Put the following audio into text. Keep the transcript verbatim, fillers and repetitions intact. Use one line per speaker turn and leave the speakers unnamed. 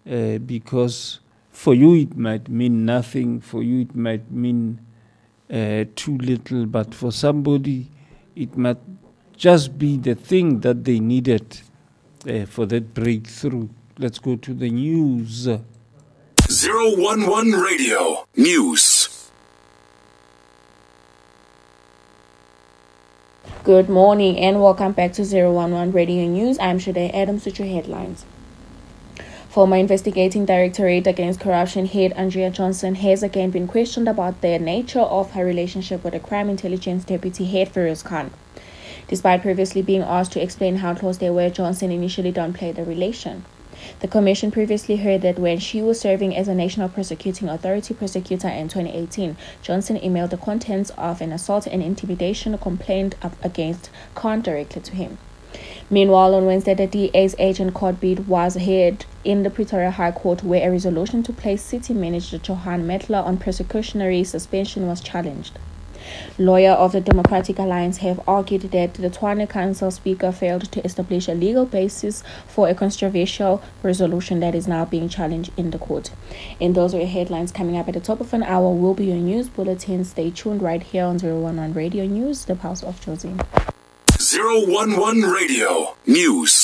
uh, because for you it might mean nothing, for you it might mean uh, too little, but for somebody it might just be the thing that they needed uh, for that breakthrough. Let's go to the news.
zero one one Radio News.
Good morning and welcome back to zero one one Radio News. I'm Shade Adams with your headlines. Former investigating directorate against corruption head Andrea Johnson has again been questioned about the nature of her relationship with the crime intelligence deputy head Feroz Khan. Despite previously being asked to explain how close they were, Johnson initially downplayed the relation. The commission previously heard that when she was serving as a National Prosecuting Authority prosecutor in twenty eighteen, Johnson emailed the contents of an assault and intimidation complaint up against Khan directly to him. Meanwhile, on Wednesday, the D A's agent court bid was heard in the Pretoria High Court, where a resolution to place city manager Johan Metler on precautionary suspension was challenged. Lawyers of the Democratic Alliance have argued that the Tshwane Council Speaker failed to establish a legal basis for a controversial resolution that is now being challenged in the court. And those are your headlines. Coming up at the top of an hour will be your news bulletin. Stay tuned right here on zero one one Radio News, the Pulse of Josie.
zero one one Radio News.